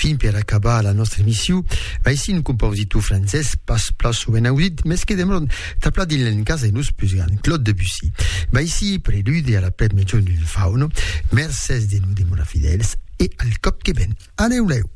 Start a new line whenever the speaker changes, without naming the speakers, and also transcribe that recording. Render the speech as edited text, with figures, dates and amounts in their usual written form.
fin per acabar la nostra émission, va ici un compositeur francès, pas place ou inaudit, mais ce qui demande tapla din l'encas et nous plus grand, Claude Debussy. Va ici prélude à la permission d'une fauno, mercès de nous de mona fidèles et al cop que ben. Allez,